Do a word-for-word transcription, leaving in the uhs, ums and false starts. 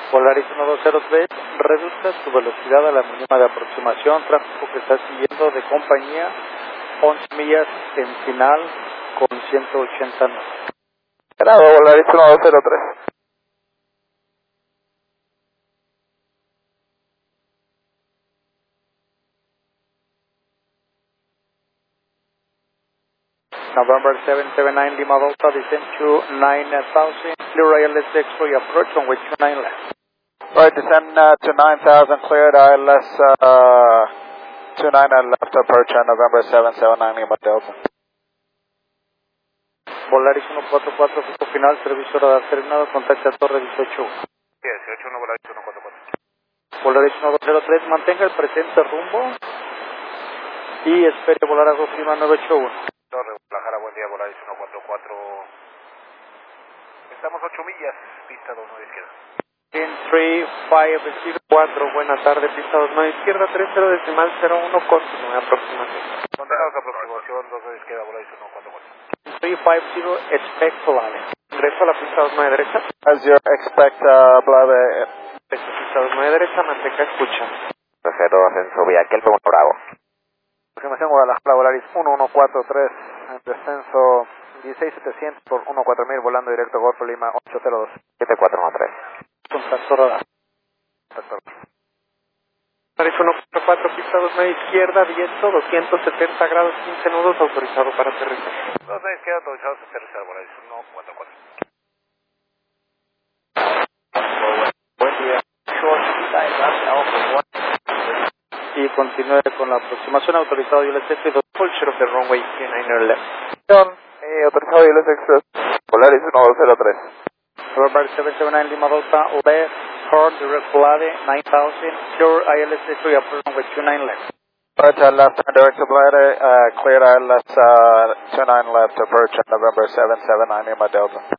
Polaris uno dos cero tres, reduzca su velocidad a la mínima de aproximación, tráfico que está siguiendo de compañía, once millas en final con ciento ochenta nudos. Grado, Polaris uno dos cero tres. November seven seven nine Lima Delta, descend to nine thousand, clear I L S X-ray approach on way two nine left. Right, descend uh, to nine thousand, cleared I L S uh, two nine and left approach on November seven seven nine Lima Delta. Polaris uno cuatro cuatro, punto final, servicio radar terminado, contacta a Torre dieciocho uno. dieciocho uno, Polaris uno cuatro cuatro. Polaris uno dos cero tres, mantenga el presente rumbo y espere volar a Rufima nueve ocho uno. Torre, Guadalajara, buen día, Polaris uno cuatro cuatro. Estamos ocho millas, pista dos nueve izquierda. En tres cinco cuatro, buenas tardes, pista dos nueve izquierda, tres cero decimal cero uno, continúe aproximación. Condenados aproximación, dos nueve izquierda, Polaris uno cuatro cuatro. tres cinco cero, expect Polaris. Ingreso a la pista dos nueve derecha. As you expect, uh, Blave. Pista dos nueve derecha, mantenga escucha. Pasajero, ascenso, vía, aquel fue un bravo. Aproximación Guadalajara, Polaris uno uno cuatro tres, en descenso dieciséis setecientos por uno cuatro mil, volando directo Golfo Lima ocho cero dos, siete cuatro uno tres. Contacto radar. Polaris uno cuatro cuatro, pista dos nueve izquierda, viento doscientos setenta grados, quince nudos, autorizado para aterrizaje. dos nueve izquierda, autorizado para aterrizar, Polaris uno cuatro cuatro. Buen día. Y continúe con la aproximación, autorizado U L S X dos, full share of the runway two nine left. Eh, autorizado U L S X Polaris uno dos cero tres. November seven seven nine Lima Delta, left, turn, direct Vlade, nine thousand, clear I L S X-ray approach runway two nine left. Right, uh, left, turn direct to Blade, uh, cleared I L S uh, two nine left, approach on November seven seven nine Lima Delta.